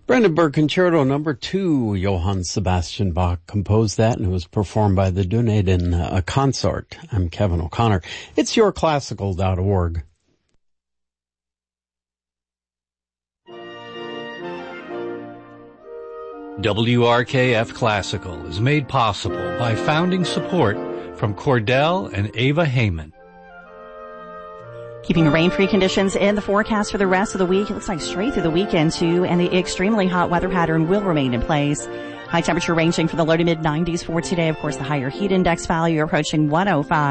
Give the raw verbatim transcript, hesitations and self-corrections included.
Brandenburg Concerto number two, Johann Sebastian Bach composed that, and it was performed by the Dunedin uh, Consort. I'm Kevin O'Connor. It's your classical dot org. W R K F Classical is made possible by founding support from Cordell and Ava Heyman. Keeping rain-free conditions in the forecast for the rest of the week. It looks like straight through the weekend, too, and the extremely hot weather pattern will remain in place. High temperature ranging from the low to mid nineties for today. Of course, the higher heat index value approaching one oh five.